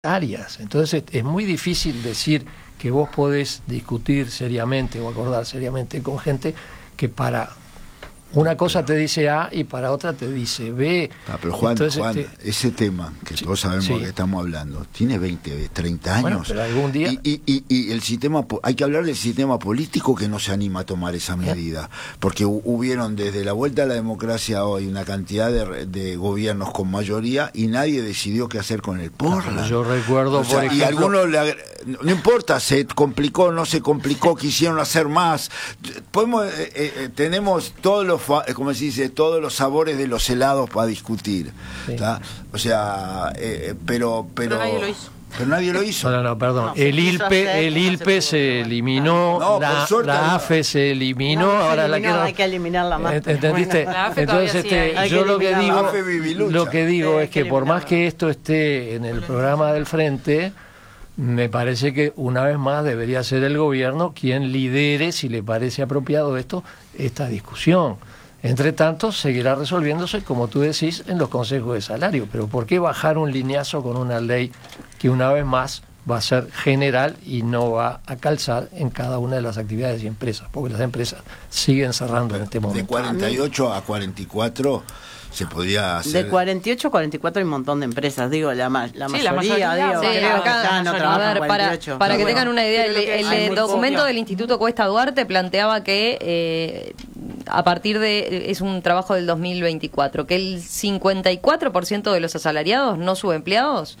áreas. Entonces es muy difícil decir que vos podés discutir seriamente o acordar seriamente con gente que para una cosa te dice A y para otra te dice B. Pero Juan, entonces, ese tema que todos sabemos que estamos hablando, tiene 20, 30 años. Bueno, pero algún día... Y el sistema, hay que hablar del sistema político que no se anima a tomar esa medida. Porque hubieron desde la vuelta a la democracia hoy una cantidad de gobiernos con mayoría y nadie decidió qué hacer con el Portland. Yo recuerdo, por ejemplo... Y algunos, no importa, se complicó, no se complicó, quisieron hacer más. Tenemos todos los, como se dice, todos los sabores de los helados para discutir. Sí. O sea, pero nadie lo hizo. Pero nadie lo hizo. No, perdón. El ILPE se eliminó, la AFE se eliminó, ahora la quiero... Hay que eliminarla más. ¿Entendiste? Entonces, yo lo que digo es que por más que esto esté en el programa del Frente, me parece que una vez más debería ser el gobierno quien lidere, si le parece apropiado esta discusión. Entre tanto, seguirá resolviéndose, como tú decís, en los consejos de salario. Pero ¿por qué bajar un lineazo con una ley que una vez más va a ser general y no va a calzar en cada una de las actividades y empresas? Porque las empresas siguen cerrando en este momento. De 48 a 44 se podía hacer... De 48 a 44 hay un montón de empresas, digo, la mayoría, digo, creo que acá no trabajan 48. Para que tengan una idea, el documento del Instituto Cuesta Duarte planteaba que a partir es un trabajo del 2024, que el 54% de los asalariados no subempleados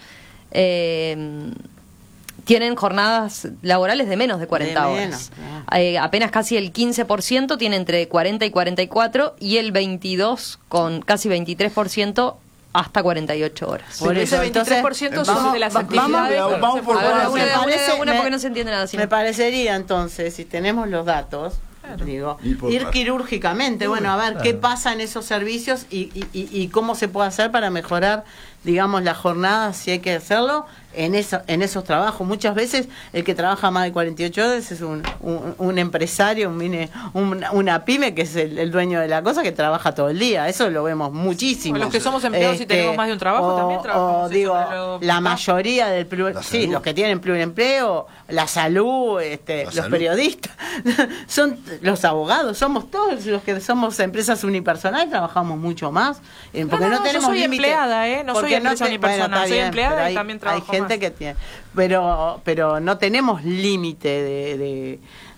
tienen jornadas laborales de menos de 40 horas. Apenas casi el 15% tiene entre 40 y 44 y el 22 con casi 23% hasta 48 horas. Por ese 23% son de las actividades. Vamos por una porque no se entiende nada. Me parecería entonces, si tenemos los datos, digo, ir quirúrgicamente, a ver qué pasa en esos servicios y cómo se puede hacer para mejorar, digamos, la jornada, si hay que hacerlo, en esos trabajos. Muchas veces el que trabaja más de 48 horas es un empresario, una pyme que es el dueño de la cosa, que trabaja todo el día. Eso lo vemos muchísimo. O los que somos empleados y tenemos más de un trabajo también trabajamos. La mayoría del los que tienen pluriempleo, la salud, los periodistas, son los abogados, somos todos los que somos empresas unipersonales, trabajamos mucho más, porque no tenemos yo soy límite. Empleada, no soy empresa unipersonal, soy empleada y también trabajo. Hay gente que tiene, pero no tenemos límite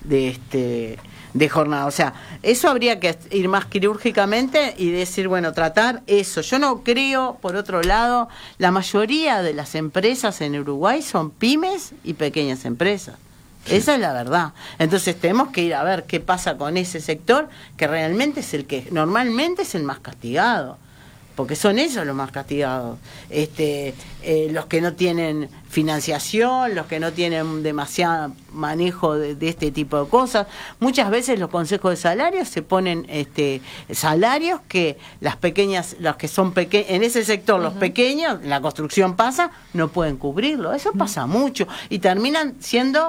de jornada. O sea, eso habría que ir más quirúrgicamente y decir, tratar eso. Yo no creo, por otro lado, la mayoría de las empresas en Uruguay son pymes y pequeñas empresas. Esa es la verdad. Entonces tenemos que ir a ver qué pasa con ese sector, que realmente es el que normalmente es el más castigado, porque son ellos los más castigados, los que no tienen financiación, los que no tienen demasiado manejo de este tipo de cosas. Muchas veces los consejos de salarios se ponen salarios que los que son pequeños, en ese sector los pequeños, la construcción pasa, no pueden cubrirlo. Eso pasa mucho y terminan siendo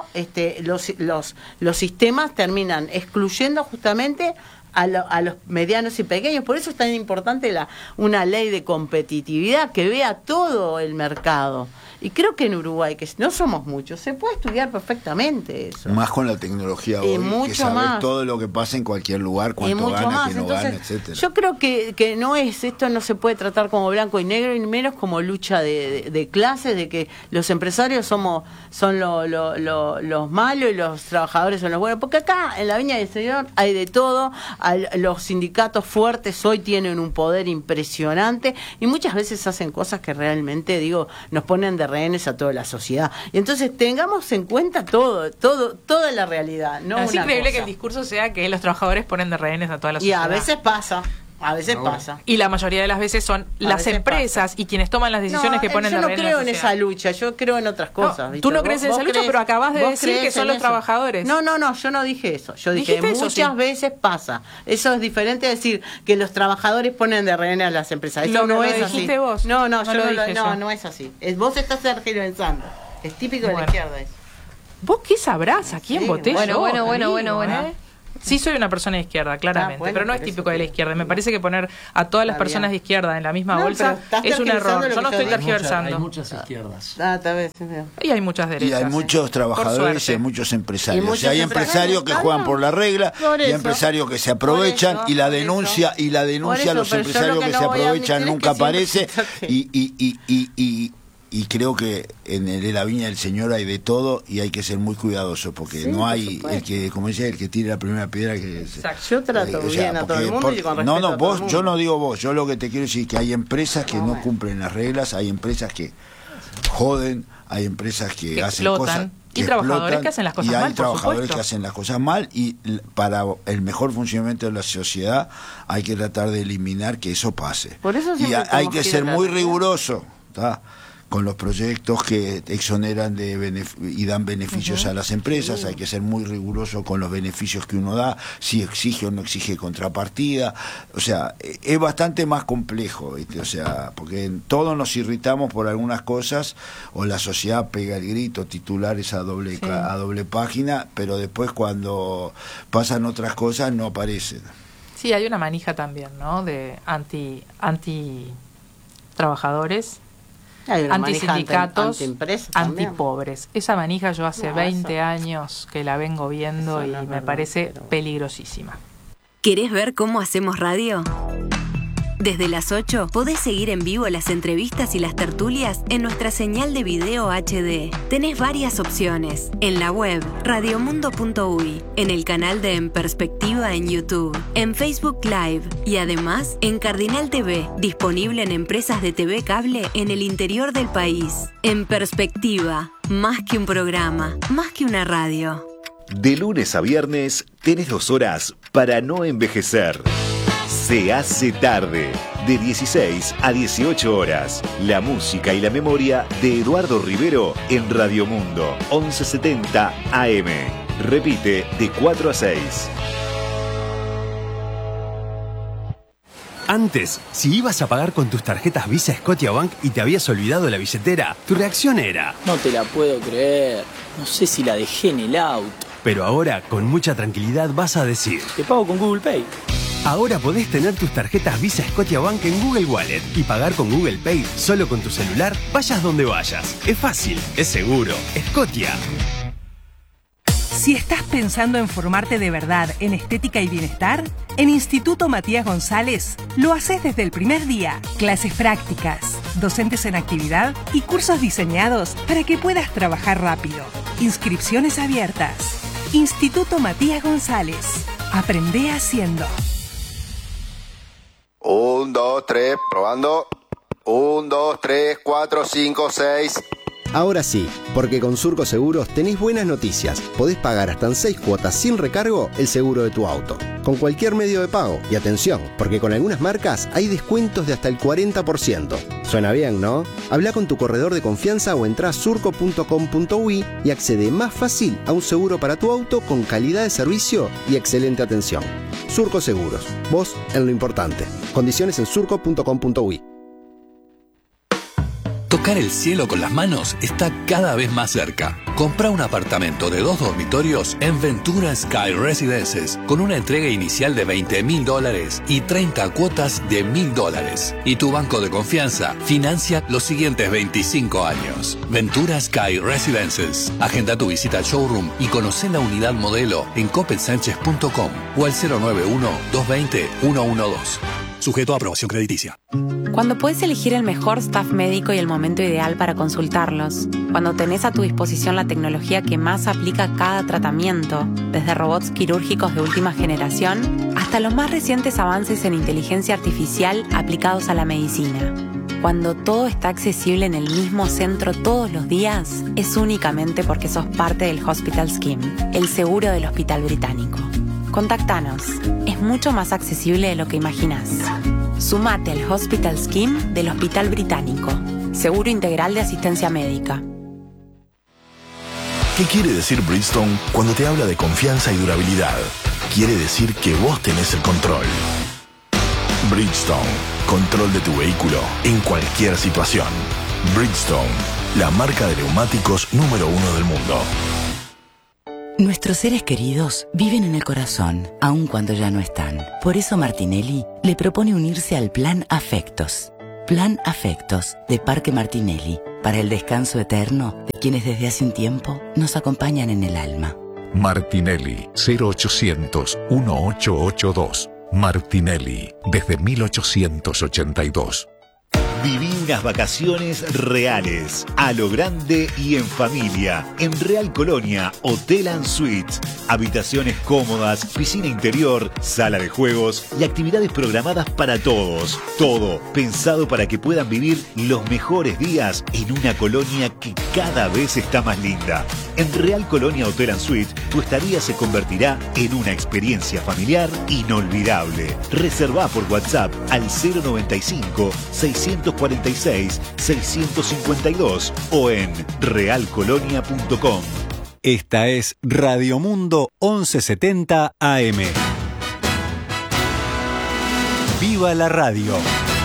los sistemas terminan excluyendo justamente a los medianos y pequeños. Por eso es tan importante una ley de competitividad que vea todo el mercado. Y creo que en Uruguay, que no somos muchos, se puede estudiar perfectamente eso. Más con la tecnología hoy, que sabes todo lo que pasa en cualquier lugar, cuánto gana, quién no gana, etcétera. Yo creo que esto no se puede tratar como blanco y negro, y menos como lucha de clases, de que los empresarios son los malos y los trabajadores son los buenos. Porque acá, en la Viña del Señor, hay de todo. Los sindicatos fuertes hoy tienen un poder impresionante y muchas veces hacen cosas que realmente, nos ponen de rehenes a toda la sociedad. Y entonces tengamos en cuenta toda la realidad. No es increíble que el discurso sea que los trabajadores ponen de rehenes a toda la sociedad. Y a veces pasa. Pasa. Y la mayoría de las veces son las empresas y quienes toman las decisiones que ponen de rehenes. Yo no creo en esa lucha, yo creo en otras cosas. Tú no crees en esa lucha, pero acabas de decir que son los trabajadores. No, yo no dije eso. Yo dije que muchas veces pasa. Eso es diferente a decir que los trabajadores ponen de rehenes a las empresas. Eso no es así. Vos. No es así. Vos estás tergiversando. Es típico de la izquierda eso. ¿Vos qué sabrás? ¿A quién voté yo? Bueno. Sí soy una persona de izquierda, claramente, bueno, pero no es típico de la izquierda. Me parece que poner a todas las personas de izquierda en la misma bolsa es un error. Yo no estoy tergiversando. Hay muchas izquierdas. Tal vez. Y hay muchas derechas. Y hay muchos trabajadores y hay muchos empresarios. O sea, hay empresarios que juegan por la regla y empresarios que se aprovechan y la denuncia a los empresarios que se aprovechan nunca aparece y creo que en la viña del Señor hay de todo y hay que ser muy cuidadoso porque no hay el que, como decía, el que tire la primera piedra que yo trato bien a todo el mundo y con respeto a todo el mundo. Yo no digo vos, yo lo que te quiero decir es que hay empresas que no cumplen las reglas, hay empresas que joden, hay empresas que hacen cosas y trabajadores que hacen las cosas mal, y hay trabajadores que hacen las cosas mal y para el mejor funcionamiento de la sociedad hay que tratar de eliminar que eso pase. Por eso y hay que ser muy riguroso, ¿tá? Con los proyectos que exoneran y dan beneficios a las empresas, hay que ser muy riguroso con los beneficios que uno da, si exige o no exige contrapartida, o sea, es bastante más complejo, ¿viste? O sea, porque todos nos irritamos por algunas cosas, o la sociedad pega el grito, titulares a doble página, pero después cuando pasan otras cosas no aparecen. Sí, hay una manija también, ¿no? De anti trabajadores, antisindicatos, antipobres. Esa manija yo hace 20 años que la vengo viendo y me parece peligrosísima. ¿Querés ver cómo hacemos radio? Desde las 8 podés seguir en vivo las entrevistas y las tertulias en nuestra señal de video HD. Tenés varias opciones. En la web, radiomundo.uy, en el canal de En Perspectiva en YouTube, en Facebook Live y además en Cardinal TV, disponible en empresas de TV cable en el interior del país. En Perspectiva, más que un programa, más que una radio. De lunes a viernes tenés 2 horas para no envejecer. Se hace tarde, de 16 a 18 horas. La música y la memoria de Eduardo Rivero en Radio Mundo, 1170 AM. Repite de 4 a 6. Antes, si ibas a pagar con tus tarjetas Visa Scotiabank y te habías olvidado la billetera, tu reacción era: no te la puedo creer, no sé si la dejé en el auto. Pero ahora, con mucha tranquilidad, vas a decir: te pago con Google Pay. Ahora podés tener tus tarjetas Visa Scotiabank en Google Wallet y pagar con Google Pay solo con tu celular, vayas donde vayas. Es fácil, es seguro. Scotia. Si estás pensando en formarte de verdad en estética y bienestar, en Instituto Matías González lo haces desde el primer día. Clases prácticas, docentes en actividad y cursos diseñados para que puedas trabajar rápido. Inscripciones abiertas. Instituto Matías González. Aprende haciendo. 1, 2, 3, probando. 1, 2, 3, 4, 5, 6. Ahora sí, porque con Surco Seguros tenés buenas noticias. Podés pagar hasta en 6 cuotas sin recargo el seguro de tu auto, con cualquier medio de pago. Y atención, porque con algunas marcas hay descuentos de hasta el 40%. Suena bien, ¿no? Habla con tu corredor de confianza o entrá a surco.com.uy y accede más fácil a un seguro para tu auto con calidad de servicio y excelente atención. Surco Seguros, vos en lo importante. Condiciones en surco.com.uy. Tocar el cielo con las manos está cada vez más cerca. Compra un apartamento de 2 dormitorios en Ventura Sky Residences con una entrega inicial de $20,000 y 30 cuotas de $1,000. Y tu banco de confianza financia los siguientes 25 años. Ventura Sky Residences. Agenda tu visita al showroom y conoce la unidad modelo en copensánchez.com o al 091-220-112. Sujeto a aprobación crediticia. Cuando puedes elegir el mejor staff médico y el momento ideal para consultarlos. Cuando tenés a tu disposición la tecnología que más aplica a cada tratamiento, desde robots quirúrgicos de última generación hasta los más recientes avances en inteligencia artificial aplicados a la medicina. Cuando todo está accesible en el mismo centro todos los días, es únicamente porque sos parte del Hospital Scheme, el seguro del Hospital Británico. Contactanos. Es mucho más accesible de lo que imaginás. Sumate al Hospital Scheme del Hospital Británico. Seguro integral de asistencia médica. ¿Qué quiere decir Bridgestone cuando te habla de confianza y durabilidad? Quiere decir que vos tenés el control. Bridgestone. Control de tu vehículo en cualquier situación. Bridgestone. La marca de neumáticos número 1 del mundo. Nuestros seres queridos viven en el corazón, aun cuando ya no están. Por eso Martinelli le propone unirse al Plan Afectos. Plan Afectos de Parque Martinelli, para el descanso eterno de quienes desde hace un tiempo nos acompañan en el alma. Martinelli, 0800-1882. Martinelli, desde 1882. Viví unas vacaciones reales, a lo grande y en familia, en Real Colonia, Hotel & Suites. Habitaciones cómodas, piscina interior, sala de juegos y actividades programadas para todos. Todo pensado para que puedan vivir los mejores días en una colonia que cada vez está más linda. En Real Colonia Hotel & Suites, tu estadía se convertirá en una experiencia familiar inolvidable. Reservá por WhatsApp al 095-646-652 o en realcolonia.com. Esta es Radio Mundo 1170 AM. ¡Viva la radio!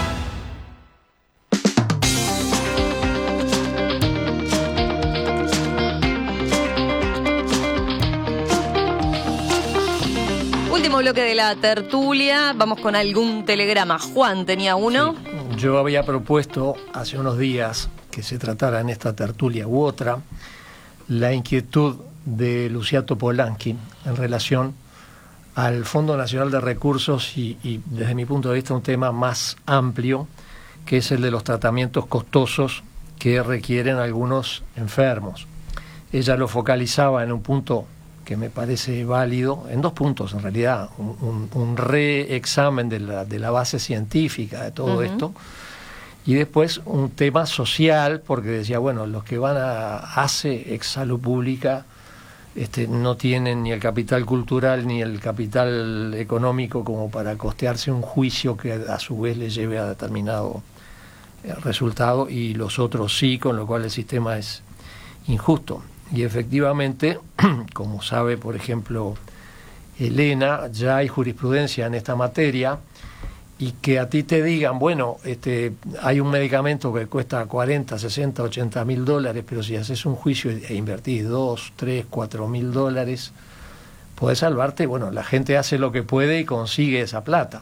Último bloque de la tertulia. Vamos con algún telegrama. Juan tenía uno. Sí. Yo había propuesto hace unos días que se tratara en esta tertulia u otra la inquietud de Lucía Topolansky en relación al Fondo Nacional de Recursos y desde mi punto de vista un tema más amplio, que es el de los tratamientos costosos que requieren algunos enfermos. Ella lo focalizaba en un punto que me parece válido, en dos puntos en realidad, un reexamen de la base científica de todo esto, y después un tema social, porque decía, bueno, los que van a ACE, ex salud pública, no tienen ni el capital cultural ni el capital económico como para costearse un juicio que a su vez les lleve a determinado resultado, y los otros sí, con lo cual el sistema es injusto. Y efectivamente, como sabe, por ejemplo, Elena, ya hay jurisprudencia en esta materia, y que a ti te digan, bueno, hay un medicamento que cuesta 40, 60, 80 mil dólares, pero si haces un juicio e invertís 2, 3, 4 mil dólares, podés salvarte. Bueno, la gente hace lo que puede y consigue esa plata.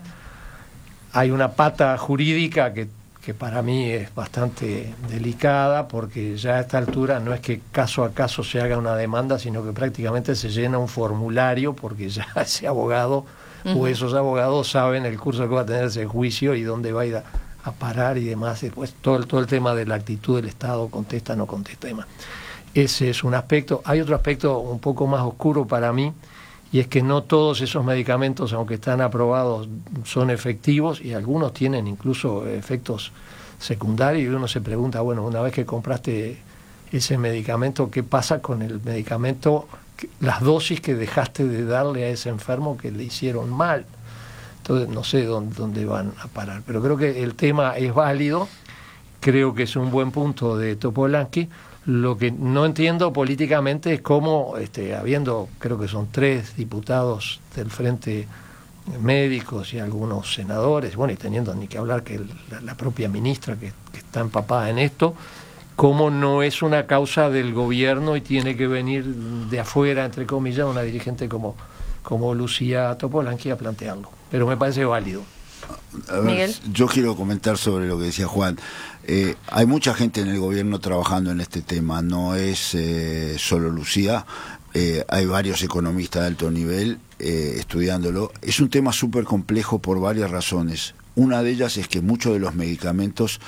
Hay una pata jurídica que para mí es bastante delicada, porque ya a esta altura no es que caso a caso se haga una demanda, sino que prácticamente se llena un formulario, porque ya ese abogado o esos abogados saben el curso que va a tener ese juicio y dónde va a ir a parar y demás. Después todo el tema de la actitud del Estado, contesta, no contesta y demás. Ese es un aspecto. Hay otro aspecto un poco más oscuro para mí, y es que no todos esos medicamentos, aunque están aprobados, son efectivos, y algunos tienen incluso efectos secundarios, y uno se pregunta, bueno, una vez que compraste ese medicamento, ¿qué pasa con el medicamento, las dosis que dejaste de darle a ese enfermo que le hicieron mal? Entonces no sé dónde van a parar, pero creo que el tema es válido, creo que es un buen punto de Topolansky. Lo que no entiendo políticamente es cómo, habiendo, creo que son 3 diputados del Frente, médicos y algunos senadores, bueno, y teniendo ni que hablar que la propia ministra que está empapada en esto, cómo no es una causa del gobierno y tiene que venir de afuera, entre comillas, una dirigente como Lucía Topolansky a plantearlo. Pero me parece válido. A ver, Miguel. Yo quiero comentar sobre lo que decía Juan. Hay mucha gente en el gobierno trabajando en este tema, no es solo Lucía, hay varios economistas de alto nivel estudiándolo. Es un tema súper complejo por varias razones. Una de ellas es que muchos de los medicamentos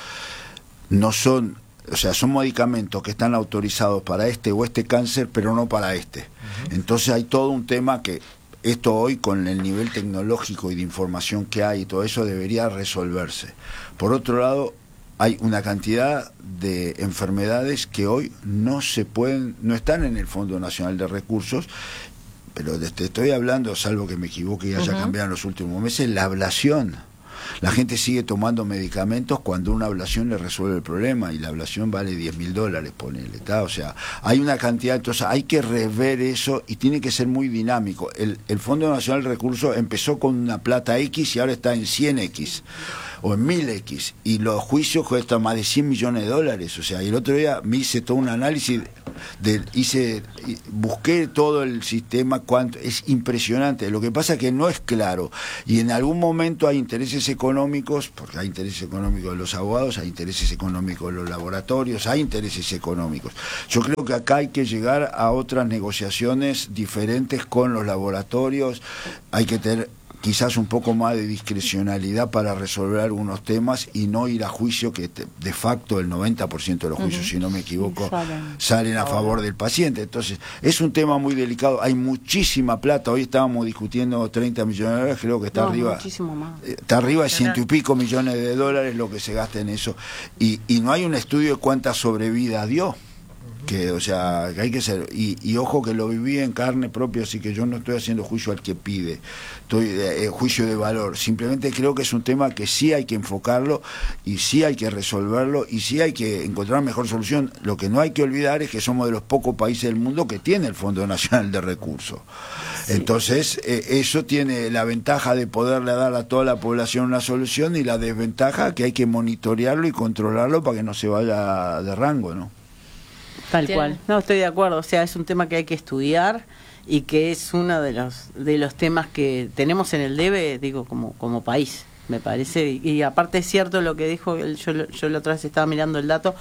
no son, o sea, son medicamentos que están autorizados para este o este cáncer, pero no para este. Entonces hay todo un tema que esto hoy, con el nivel tecnológico y de información que hay y todo eso, debería resolverse. Por otro lado, hay una cantidad de enfermedades que hoy no están en el Fondo Nacional de Recursos, pero te estoy hablando, salvo que me equivoque y haya cambiado en los últimos meses, la ablación. La gente sigue tomando medicamentos cuando una ablación le resuelve el problema, y la ablación vale $10.000, ponele, ¿está? O sea, hay una cantidad, entonces hay que rever eso y tiene que ser muy dinámico. El Fondo Nacional de Recursos empezó con una plata X y ahora está en 100X o en 1000X, y los juicios cuestan más de $100 millones. O sea, y el otro día me hice todo un análisis, busqué todo el sistema, es impresionante. Lo que pasa es que no es claro, y en algún momento hay intereses económicos, porque hay intereses económicos de los abogados, hay intereses económicos de los laboratorios, hay intereses económicos. Yo creo que acá hay que llegar a otras negociaciones diferentes con los laboratorios, hay que tener quizás un poco más de discrecionalidad para resolver algunos temas y no ir a juicio, que de facto el 90% de los juicios, si no me equivoco, salen a favor del paciente. Entonces, es un tema muy delicado, hay muchísima plata. Hoy estábamos discutiendo $30 millones, creo que está arriba. Muchísimo más. Está arriba de $100 y pico millones lo que se gasta en eso. Y no hay un estudio de cuánta sobrevida dio. Que, o sea, que hay que ser, y ojo que lo viví en carne propia, así que yo no estoy haciendo juicio al que pide, estoy juicio de valor. Simplemente creo que es un tema que sí hay que enfocarlo, y sí hay que resolverlo, y sí hay que encontrar mejor solución. Lo que no hay que olvidar es que somos de los pocos países del mundo que tiene el Fondo Nacional de Recursos. Sí. Entonces, eso tiene la ventaja de poderle dar a toda la población una solución, y la desventaja que hay que monitorearlo y controlarlo para que no se vaya de rango, ¿no? Tal cual. No, estoy de acuerdo. O sea, es un tema que hay que estudiar, y que es uno de los temas que tenemos en el debe, digo, como país, me parece. Y aparte es cierto lo que dijo, yo la otra vez estaba mirando el dato,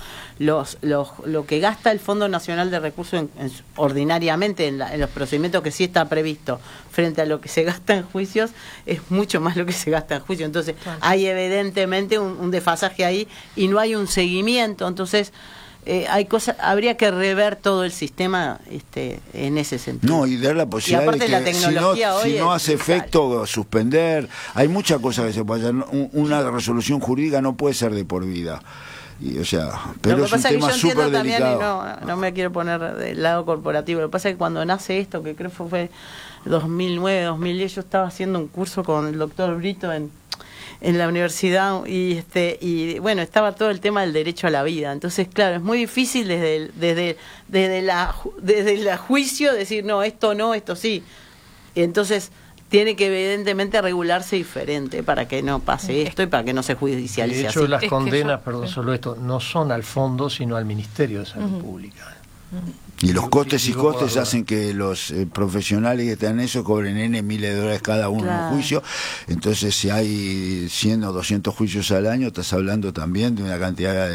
lo que gasta el Fondo Nacional de Recursos ordinariamente en los procedimientos que sí está previsto, frente a lo que se gasta en juicios, es mucho más lo que se gasta en juicios. Entonces, hay evidentemente un desfasaje ahí, y no hay un seguimiento. Entonces, hay cosas, habría que rever todo el sistema en ese sentido. No, y dar la posibilidad de que la tecnología si no hace efecto, suspender. Hay muchas cosas que se pueden hacer. Una resolución jurídica no puede ser de por vida. Y, o sea, pero es un tema súper delicado. No me quiero poner del lado corporativo. Lo que pasa es que cuando nace esto, que creo que fue 2009, 2010, yo estaba haciendo un curso con el doctor Brito en la universidad, y bueno, estaba todo el tema del derecho a la vida. Entonces, claro, es muy difícil desde la juicio decir no, esto sí. Entonces, tiene que evidentemente regularse diferente para que no pase esto y para que no se judicialice. De hecho, las condenas, solo esto, no son al fondo, sino al Ministerio de Salud Pública. Y los costes hacen que los profesionales que están en eso cobren N miles de dólares cada uno en un juicio. Entonces, si hay 100 o 200 juicios al año, estás hablando también de una cantidad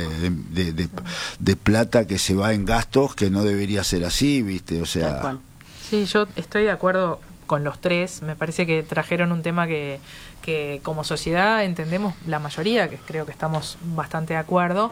de plata que se va en gastos, que no debería ser así, ¿viste? O sea... Sí, yo estoy de acuerdo con los tres. Me parece que trajeron un tema que como sociedad entendemos la mayoría, que creo que estamos bastante de acuerdo,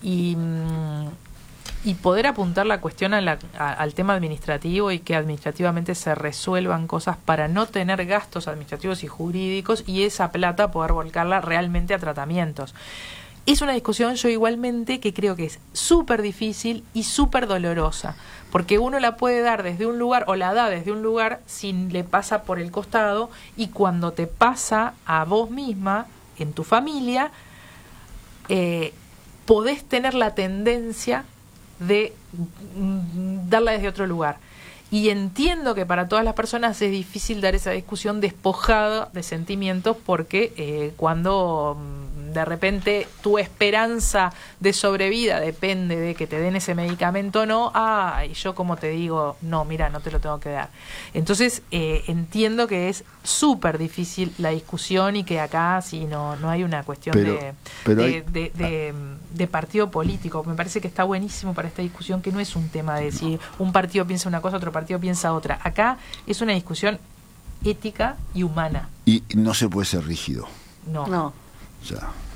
y poder apuntar la cuestión al tema administrativo, y que administrativamente se resuelvan cosas para no tener gastos administrativos y jurídicos, y esa plata poder volcarla realmente a tratamientos. Es una discusión, yo igualmente, que creo que es súper difícil y súper dolorosa, porque uno la puede dar desde un lugar, o la da desde un lugar, sin le pasa por el costado, y cuando te pasa a vos misma, en tu familia, podés tener la tendencia de darla desde otro lugar. Y entiendo que para todas las personas es difícil dar esa discusión despojada de sentimientos, porque cuando de repente tu esperanza de sobrevida depende de que te den ese medicamento o no, y yo como te digo, no, mira, no te lo tengo que dar. Entonces entiendo que es súper difícil la discusión, y que acá sí no hay una cuestión de partido político. Me parece que está buenísimo para esta discusión, que no es un tema de si un partido piensa una cosa, otro partido piensa otra. Acá es una discusión ética y humana. Y no se puede ser rígido. No. O sea,